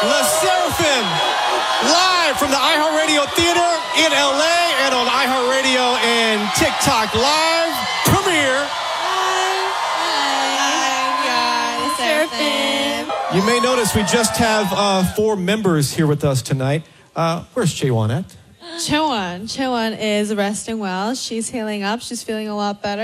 Le Seraphim, live from the iHeartRadio Theater in LA and on iHeartRadio and TikTok Live premiere. Hi, Seraphim. You may notice we just have 4 members here with us tonight. Where's Chewan at? Chewan is resting well. She's healing up. She's feeling a lot better.